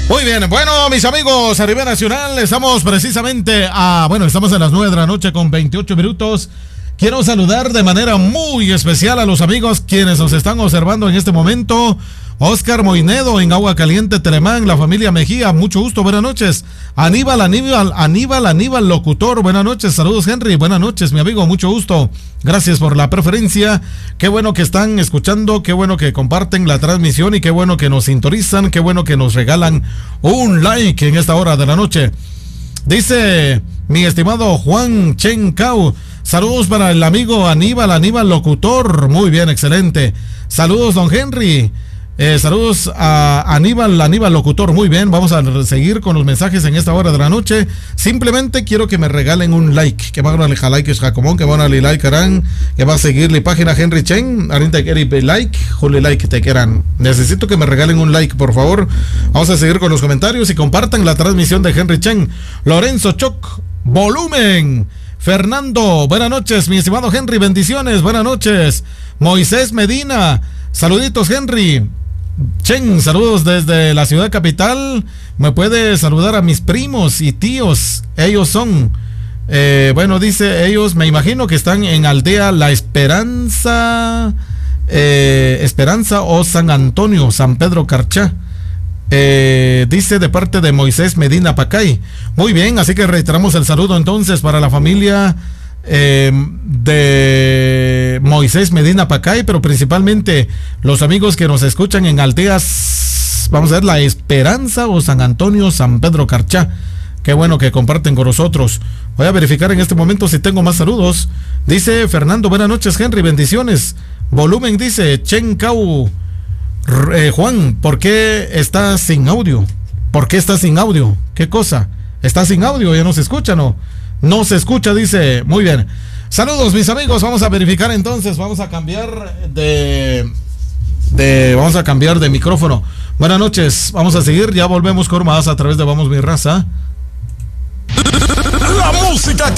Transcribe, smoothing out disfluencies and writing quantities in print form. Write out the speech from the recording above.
Muy bien, bueno, mis amigos, a nivel nacional, estamos precisamente estamos a las 9 de la noche con 28 minutos. Quiero saludar de manera muy especial a los amigos quienes nos están observando en este momento. Oscar Moinedo en Agua Caliente, Telemán, la familia Mejía, mucho gusto, buenas noches. Aníbal, locutor, buenas noches, saludos Henry, buenas noches mi amigo, mucho gusto, gracias por la preferencia, qué bueno que están escuchando, qué bueno que comparten la transmisión y qué bueno que nos sintonizan, qué bueno que nos regalan un like en esta hora de la noche. Dice mi estimado Juan Chen Cao, saludos para el amigo Aníbal, locutor, muy bien, excelente, saludos don Henry. Saludos a Aníbal, locutor, muy bien, vamos a seguir con los mensajes en esta hora de la noche. Simplemente quiero que me regalen un like, que van a darle like, Jacomón, que van a darle like, harán, que va a seguir la página Henry Chen, ahorita quiere like, jule like, te quieran. Necesito que me regalen un like, por favor. Vamos a seguir con los comentarios y compartan la transmisión de Henry Chen. Lorenzo Choc, volumen. Fernando, buenas noches, mi estimado Henry, bendiciones, buenas noches. Moisés Medina, saluditos Henry. Chen, saludos desde la ciudad capital. Me puede saludar a mis primos y tíos. Ellos son, dice ellos, me imagino que están en aldea La Esperanza, Esperanza o San Antonio, San Pedro Carchá. Dice de parte de Moisés Medina Pacay. Muy bien, así que reiteramos el saludo entonces para la familia de Moisés Medina Pacay, pero principalmente los amigos que nos escuchan en aldeas, vamos a ver, La Esperanza o San Antonio, San Pedro Carchá. Qué bueno que comparten con nosotros. Voy a verificar en este momento si tengo más saludos. Dice Fernando, buenas noches Henry, bendiciones. Volumen, dice Chen Cau. Juan, ¿por qué está sin audio? ¿Por qué está sin audio? ¿Qué cosa? ¿Está sin audio? ¿Ya no se escucha, no? No se escucha, dice. Muy bien. Saludos, mis amigos. Vamos a verificar entonces. Vamos a cambiar de micrófono. Buenas noches. Vamos a seguir. Ya volvemos con más a través de Vamos Mi Raza. La música que